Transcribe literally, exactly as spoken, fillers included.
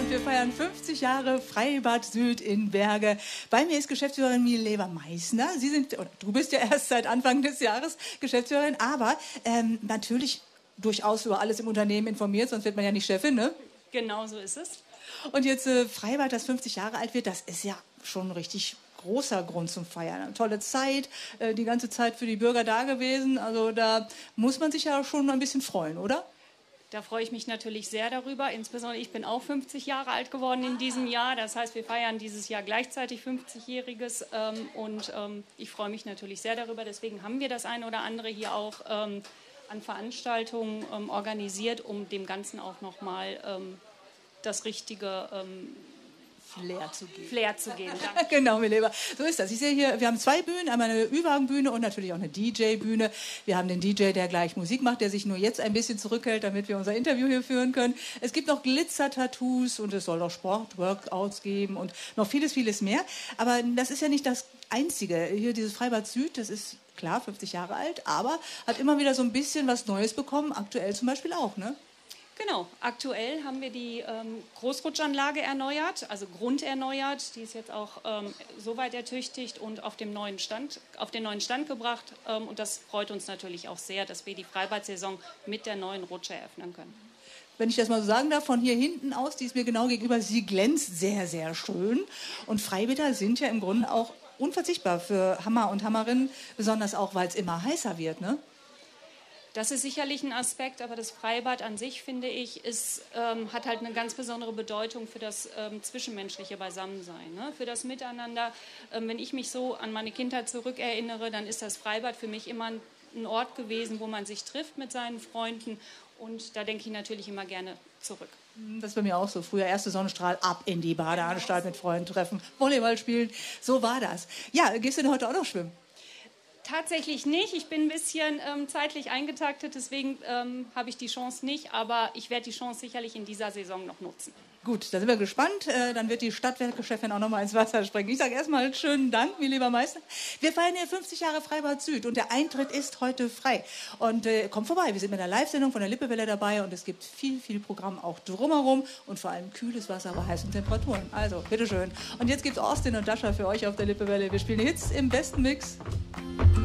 und wir feiern fünfzig Jahre Freibad Süd in Berge. Bei mir ist Geschäftsführerin Mileva Meissner. Sie sind, oder du bist ja erst seit Anfang des Jahres Geschäftsführerin, aber ähm, natürlich durchaus über alles im Unternehmen informiert, sonst wird man ja nicht Chefin, ne? Genau so ist es. Und jetzt äh, Freibad, das fünfzig Jahre alt wird, das ist ja schon richtig großer Grund zum Feiern. Eine tolle Zeit, äh, die ganze Zeit für die Bürger da gewesen. Also da muss man sich ja schon ein bisschen freuen, oder? Da freue ich mich natürlich sehr darüber. Insbesondere ich bin auch fünfzig Jahre alt geworden in diesem Jahr. Das heißt, wir feiern dieses Jahr gleichzeitig fünfzigjähriges. Ähm, und ähm, ich freue mich natürlich sehr darüber. Deswegen haben wir das eine oder andere hier auch ähm, an Veranstaltungen ähm, organisiert, um dem Ganzen auch nochmal ähm, das richtige ähm, Flair zu geben. Flair zu geben. Genau, Mileva. So ist das. Ich sehe hier, wir haben zwei Bühnen, einmal eine Ü-Wagen-Bühne und natürlich auch eine D J-Bühne. Wir haben den D J, der gleich Musik macht, der sich nur jetzt ein bisschen zurückhält, damit wir unser Interview hier führen können. Es gibt noch Glitzer-Tattoos und es soll auch Sport-Workouts geben und noch vieles, vieles mehr. Aber das ist ja nicht das Einzige. Hier dieses Freibad Süd, das ist klar fünfzig Jahre alt, aber hat immer wieder so ein bisschen was Neues bekommen. Aktuell zum Beispiel auch, ne? Genau, aktuell haben wir die ähm, Großrutschanlage erneuert, also grunderneuert. Die ist jetzt auch ähm, soweit ertüchtigt und auf, dem neuen Stand, auf den neuen Stand gebracht. Ähm, und das freut uns natürlich auch sehr, dass wir die Freibad-Saison mit der neuen Rutsche eröffnen können. Wenn ich das mal so sagen darf, von hier hinten aus, die ist mir genau gegenüber, sie glänzt sehr, sehr schön. Und Freibäder sind ja im Grunde auch unverzichtbar für Hammer und Hammerinnen, besonders auch, weil es immer heißer wird, ne? Das ist sicherlich ein Aspekt, aber das Freibad an sich, finde ich, ist, ähm, hat halt eine ganz besondere Bedeutung für das ähm, zwischenmenschliche Beisammensein, ne? Für das Miteinander. Ähm, wenn ich mich so an meine Kindheit zurückerinnere, dann ist das Freibad für mich immer ein, ein Ort gewesen, wo man sich trifft mit seinen Freunden. Und da denke ich natürlich immer gerne zurück. Das ist bei mir auch so. Früher erste Sonnenstrahl, ab in die Badeanstalt mit Freunden treffen, Volleyball spielen. So war das. Ja, gehst du denn heute auch noch schwimmen? Tatsächlich nicht. Ich bin ein bisschen ähm, zeitlich eingetaktet, deswegen ähm, habe ich die Chance nicht. Aber ich werde die Chance sicherlich in dieser Saison noch nutzen. Gut, da sind wir gespannt. Äh, dann wird die Stadtwerkechefin auch noch mal ins Wasser springen. Ich sage erstmal schönen Dank, Mileva Meissner. Wir feiern hier fünfzig Jahre Freibad Süd und der Eintritt ist heute frei. Und äh, kommt vorbei, wir sind mit einer Live-Sendung von der Lippewelle dabei und es gibt viel, viel Programm auch drumherum und vor allem kühles Wasser bei heißen Temperaturen. Also, bitteschön. Und jetzt gibt es Austin und Dasha für euch auf der Lippewelle. Wir spielen Hits im besten Mix.